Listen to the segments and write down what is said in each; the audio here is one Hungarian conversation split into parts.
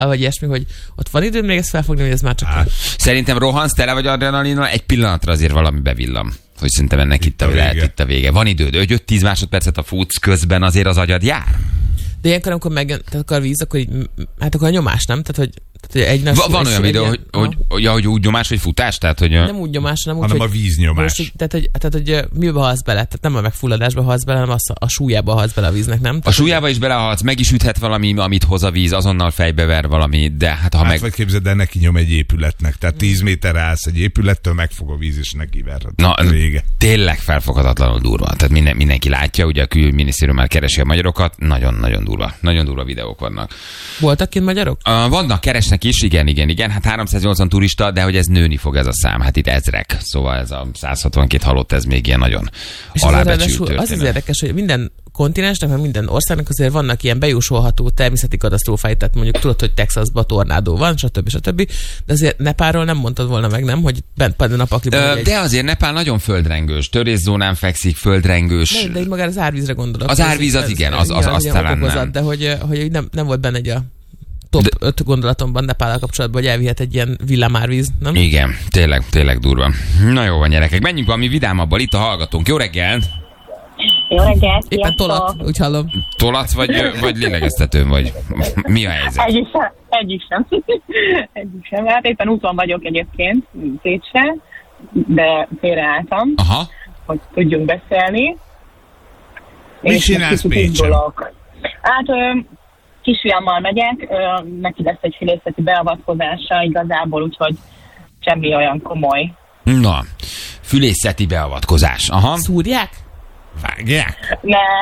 vagy ilyesmi, hogy ott van időm még ezt felfogni, hogy ez már csak... Szerintem rohansz, tele vagy adrenalinnal, egy pillanatra azért valami bevillam. Hogy szerintem ennek itt a vége. Van időd, 5-10 másodpercet a futsz közben, azért az agyad jár. De ilyenkor, amikor megjön a víz, akkor így, hát akkor a nyomás, nem? Tehát, hogy van olyan videó, hogy úgy nyomás, hogy futás? Tehát, hogy nem úgy nyomás, hanem úgy, hanem a víznyomás. Tehát, hogy mibe halsz bele? Tehát nem a megfulladásba halsz bele, hanem a súlyába halsz bele a víznek, nem? Tehát, a súlyába is belehalsz, meg is üthet valami, amit hoz a víz, azonnal fejbever valami, de hát ha vagy képzeld, de neki nyom egy épületnek. Tehát 10 méterre állsz egy épülettől, megfog a víz, és neki verred. Na, tényleg felfoghatatlanul durva. Tehát mindenki látja, ugye a külügyminisztérium már keresi a magyarokat, nagyon-nagyon durva. Nagyon durva videók vannak. Voltak kint magyarok? Vannak, keresnek is, igen. Hát 380 turista, de hogy ez nőni fog ez a szám. Hát itt ezrek. Szóval ez a 162 halott, ez még ilyen nagyon alábecsült történet. Az is érdekes, hogy minden kontinensnek, meg minden országnak azért vannak ilyen bejósolható természeti katasztrófái, tehát mondjuk tudod, hogy Texasban tornádó van, stb. De azért Nepálról nem mondtad volna meg, nem? Hogy bent a pakliban. De azért Nepál nagyon földrengős, törészzónán fekszik, földrengős. De így magára az árvízre gondolok. Az árvíz az igen, az talán nem. De hogy nem volt benne egy top 5 gondolatomban Nepállal kapcsolatban, hogy elvihet egy ilyen villámárvíz, nem? Igen, tényleg durva. Na jó van, gyerekek, menjünk valami vidámabban, itt a hallgatónk. Jó reggelt! Jó reggelt! Éppen tolat, úgy hallom. Tolat vagy lélegeztetőn vagy? Mi a helyzet? Egyik sem. Hát éppen úton vagyok egyébként, Pécsre, de félreálltam, hogy tudjunk beszélni. Mit csinálsz Pécsen? Hát kisfiammal megyek, neki lesz egy fülészeti beavatkozása igazából, úgyhogy semmi olyan komoly. Na, fülészeti beavatkozás. Aha. Szúrják? Vágják?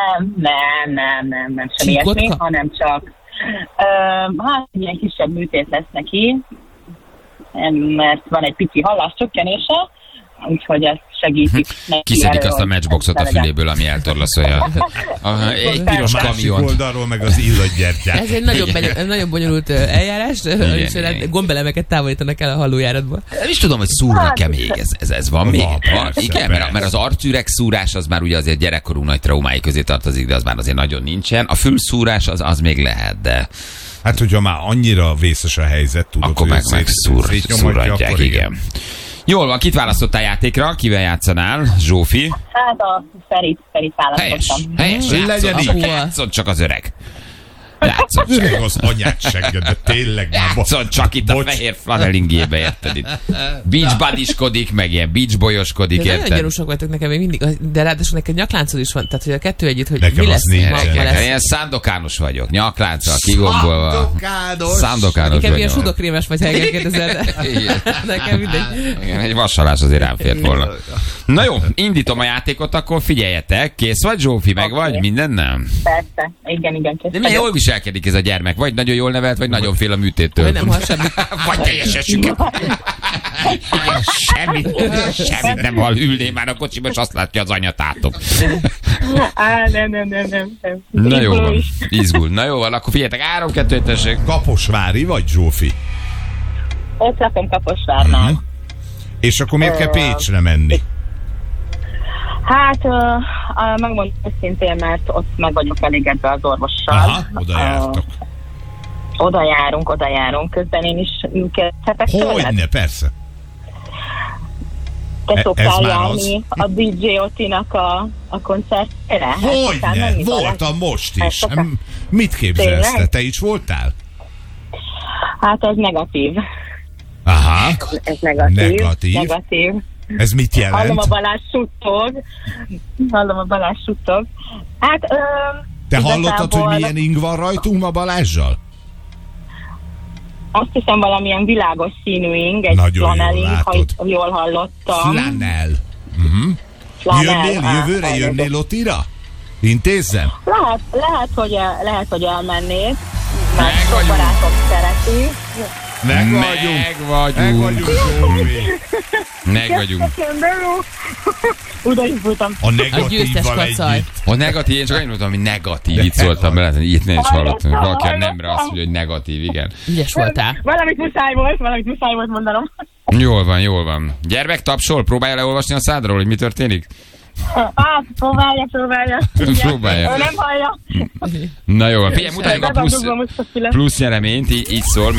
Nem, semmi ilyesmi, hanem csak hát ilyen kisebb műtét lesz neki, mert van egy pici halláscsökkenése, úgyhogy ezt segítik neki. Kiszedik azt a matchboxot a füléből, ami eltorlaszolja. Egy piros kamion. Oldalról meg az illatgyertyát. Ez egy nagyon bonyolult eljárás, és gombelemeket távolítanak el a hallójáratból. Nem is tudom, hogy szúrnak-e még. Ez van még? Igen, mert az arcüreg szúrás az már ugye azért gyerekkorú nagy traumái közé tartozik, de az már azért nagyon nincsen. A fülszúrás az még lehet, de... Hát, hogyha már annyira vészes a helyzet, tudod, akkor meg szúrhatják, igen. Jól van, kit választottál játékra? Kivel játszanál? Zsófi? Hát a Ferit választottam. Helyes. Játszod csak az öreg. Játszod csak. Öreg az anyát segged, de tényleg már... Játszod csak itt a fehér flanelingébe, érted itt. Beach buddyskodik, meg ilyen beach boyoskodik, érted? Nagyon gyanúsak vagytok nekem még mindig, de ráadásul neked nyakláncod is van, tehát hogy a kettő együtt, hogy nekem mi lesz ma lesz. Ilyen szándokános vagyok, nyaklánccal, kigombolva. Szándokános nekem ilyen sudokrémes vagy, Helge kérdezel, nekem mindegy. Igen, egy vasalás azért rám fért volna. Na jó, indítom a játékot, akkor figyeljetek. Kész vagy, Zsófi, meg vagy? Minden nem? Persze, igen, kész. De milyen jól viselkedik ez a gyermek? Vagy nagyon jól nevelt, vagy nagyon fél a műtéttől. Vagy nem hall semmit. Vagy teljesen süket. Semmit nem hall, ülné már a kocsiba, és azt látja az anyatátok. Nem. Na jó van, izgul. Na jó van, akkor figyeljetek, 3-2, tessék. Kaposvári vagy, Zsófi? Ott lakom Kaposvárnál. És akkor miért kell Pécsre menni? Hát, megmondom őszintén, mert ott meg vagyok elégedve az orvossal. Aha, oda jártok. Oda járunk. Közben én is kezdhetek tőled? Hogyne, persze. Te szoktál járni a DJ Otinak a koncertjére? Hogyne, voltam most is. Mit képzelsz te? Te is voltál? Hát ez negatív. Aha. Ez negatív. Ez mit jelent? Hallom a Balázs suttog. Hát, te hallottad, hogy milyen ing van rajtunk ma Balázsral? Azt hiszem valamilyen világos színű ing, egy flaneling, ha jól hallottam. Flanel. Jövőre jönnél Otira? Intézzem? Lehet, hogy elmennék, mert sok barátom szereti. Megvagyunk. Oda is voltam. A negatívval együtt. A negatív, én csak annyit mondtam, hogy negatív, itt szóltam bele, itt nem is hallottam. Valaki a nemre azt mondja, hogy negatív, igen. Ügyes voltál. Valamit muszáj volt mondanom. Jól van. Gyermek tapsol, próbálja leolvasni a szádról, hogy mi történik? Hát, próbálja. Próbálja. Ő nem hallja. Na jó, figyelj, mutatjuk a plusz nyereményt, így szól.